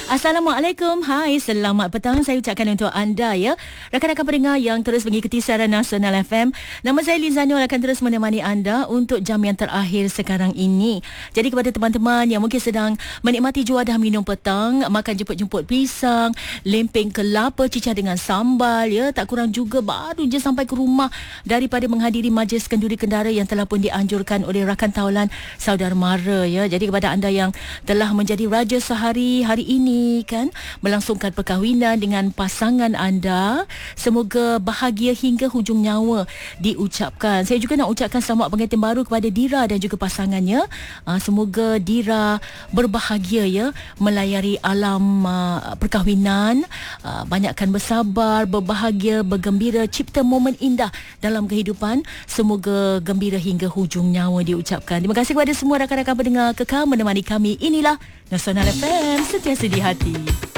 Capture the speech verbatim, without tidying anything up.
Assalamualaikum. Hai, selamat petang. Saya ucapkan untuk anda ya, rakan-rakan pendengar yang terus mengikuti siaran Nasional F M. Nama saya Lizanul akan terus menemani anda untuk jam yang terakhir sekarang ini. Jadi kepada teman-teman yang mungkin sedang menikmati juadah minum petang, makan jemput-jemput pisang, lempeng kelapa cicah dengan sambal ya, tak kurang juga baru je sampai ke rumah daripada menghadiri majlis kenduri kendara yang telah pun dianjurkan oleh rakan taulan saudara mara ya. Jadi kepada anda yang telah menjadi raja sehari hari ini kan, melangsungkan perkahwinan dengan pasangan anda, semoga bahagia hingga hujung nyawa diucapkan. Saya juga nak ucapkan selamat pengantin baru kepada Dira dan juga pasangannya. Uh, semoga Dira berbahagia ya, melayari alam uh, perkahwinan, uh, banyakkan bersabar, berbahagia, bergembira, cipta momen indah dalam kehidupan. Semoga gembira hingga hujung nyawa diucapkan. Terima kasih kepada semua rakan-rakan pendengar kekal menemani kami. Inilah Nasional F M, sentiasa di hati.